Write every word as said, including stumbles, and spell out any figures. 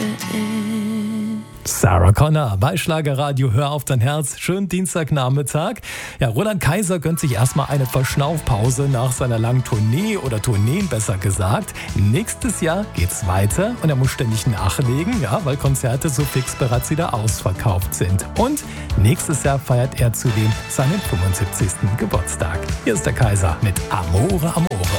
Sarah Connor bei Schlagerradio, hör auf dein Herz. Schönen Dienstagnachmittag. Ja, Roland Kaiser gönnt sich erstmal eine Verschnaufpause nach seiner langen Tournee oder Tourneen besser gesagt. Nächstes Jahr geht's weiter und er muss ständig nachlegen, ja, weil Konzerte so fix bereits wieder ausverkauft sind. Und nächstes Jahr feiert er zudem seinen fünfundsiebzigsten Geburtstag. Hier ist der Kaiser mit Amore Amore.